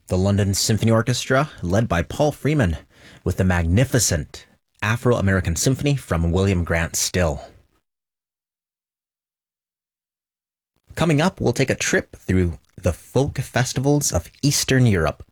The London Symphony Orchestra, led by Paul Freeman, with the magnificent Afro-American Symphony from William Grant Still. Coming up, we'll take a trip through the folk festivals of Eastern Europe